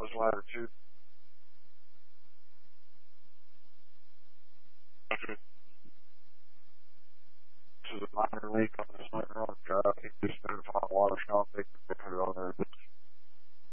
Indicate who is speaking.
Speaker 1: was ladder 2.
Speaker 2: Okay.
Speaker 1: This is a minor leak on this one.